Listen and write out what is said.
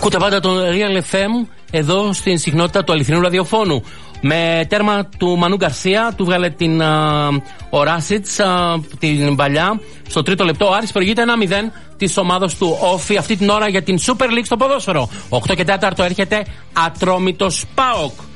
Ακούτε πάντα τον Real FM εδώ στην συχνότητα του αληθινού ραδιοφώνου. Με τέρμα του Μανού Γκαρσία, του βγάλε την ο Ράσιτς, την παλιά. Στο τρίτο λεπτό ο Άρης προηγείται 1-0 της ομάδος του Όφη αυτή την ώρα για την Super League στο ποδόσφαιρο. 8 και 4 έρχεται Ατρόμητος ΠΑΟΚ.